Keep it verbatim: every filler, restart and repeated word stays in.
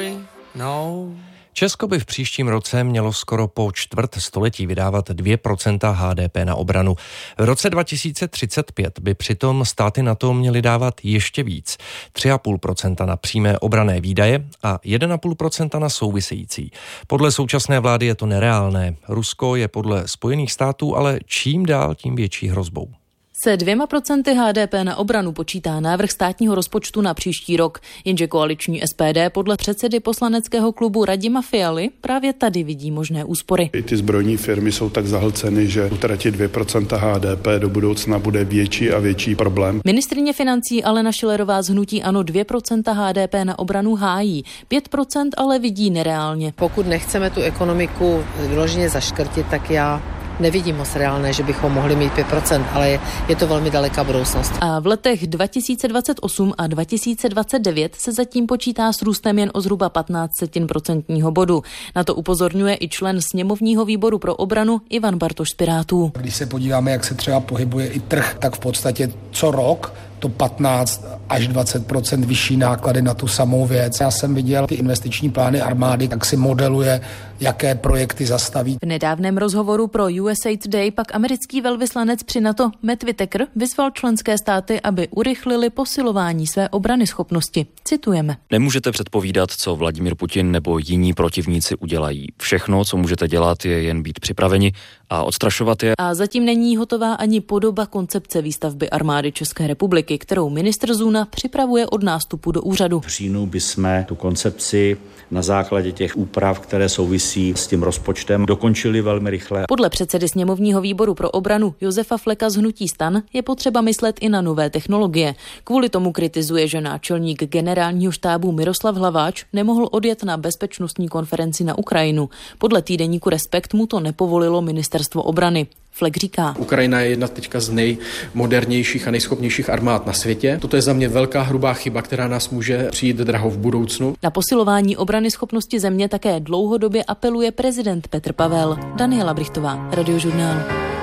sorry, no. Česko by v příštím roce mělo skoro po čtvrt století vydávat dvě procenta H D P na obranu. V roce dva tisíce třicet pět by přitom státy NATO měly dávat ještě víc. tři celá pět procenta na přímé obranné výdaje a jedna celá pět procenta na související. Podle současné vlády je to nereálné. Rusko je podle Spojených států ale čím dál tím větší hrozbou. Se dvěma procenty H D P na obranu počítá návrh státního rozpočtu na příští rok, jenže koaliční S P D podle předsedy poslaneckého klubu Radima Fialy právě tady vidí možné úspory. I ty zbrojní firmy jsou tak zahlceny, že utratit dvě procenta H D P do budoucna bude větší a větší problém. Ministryně financí Alena Schillerová z hnutí ANO dvě procenta H D P na obranu hájí, pět procent ale vidí nereálně. Pokud nechceme tu ekonomiku vyloženě zaškrtit, tak já nevidím moc reálné, že bychom mohli mít pět procent, ale je, je to velmi daleká budoucnost. A v letech dva tisíce dvacet osm a dva tisíce dvacet devět se zatím počítá s růstem jen o zhruba patnáct setin procentního bodu. Na to upozorňuje i člen sněmovního výboru pro obranu Ivan Bartoš z Pirátů. Když se podíváme, jak se třeba pohybuje i trh, tak v podstatě co rok to patnáct až dvacet procent vyšší náklady na tu samou věc. Já jsem viděl ty investiční plány armády, jak si modeluje, jaké projekty zastaví. V nedávném rozhovoru pro U S A Today pak americký velvyslanec při NATO Matt Whitaker vyzval členské státy, aby urychlili posilování své obranyschopnosti. Citujeme. Nemůžete předpovídat, co Vladimír Putin nebo jiní protivníci udělají. Všechno, co můžete dělat, je jen být připraveni a odstrašovat je. A zatím není hotová ani podoba koncepce výstavby armády České republiky, kterou ministr Zuna připravuje od nástupu do úřadu. V říjnu bychom tu koncepci na základě těch úprav, které souvisí s tím rozpočtem, dokončili velmi rychle. Podle předsedy sněmovního výboru pro obranu Josefa Fleka z hnutí STAN je potřeba myslet i na nové technologie. Kvůli tomu kritizuje, že náčelník generálního štábu Miroslav Hlaváč nemohl odjet na bezpečnostní konferenci na Ukrajinu. Podle týdeníku Respekt mu to nepovolilo ministerstvo obrany. Flek říká. Ukrajina je jedna teďka z nejmodernějších a nejschopnějších armád na světě. Toto je za mě velká hrubá chyba, která nás může přijít draho v budoucnu. Na posilování obrany schopnosti země také dlouhodobě apeluje prezident Petr Pavel. Daniela Brichtová, Radiožurnál.